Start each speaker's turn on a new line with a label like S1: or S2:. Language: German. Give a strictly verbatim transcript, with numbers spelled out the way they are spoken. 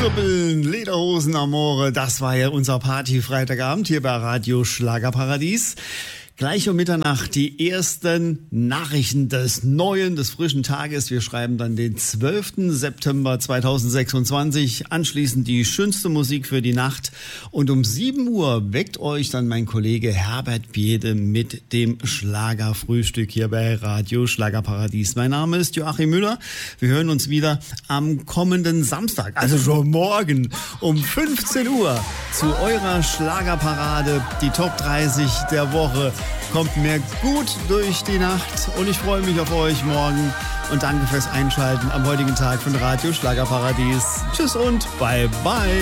S1: Kribbeln, Lederhosen, Amore, das war ja unser Party-Freitagabend hier bei Radio Schlagerparadies. Gleich um Mitternacht die ersten Nachrichten des neuen, des frischen Tages. Wir schreiben dann den zwölften September zweitausendsechsundzwanzig. Anschließend die schönste Musik für die Nacht. Und um sieben Uhr weckt euch dann mein Kollege Herbert Biede mit dem Schlagerfrühstück hier bei Radio Schlagerparadies. Mein Name ist Joachim Müller. Wir hören uns wieder am kommenden Samstag, also schon morgen um fünfzehn Uhr zu eurer Schlagerparade, die Top dreißig der Woche. Kommt mir gut durch die Nacht und ich freue mich auf euch morgen und danke fürs Einschalten am heutigen Tag von Radio Schlagerparadies. Tschüss und bye bye.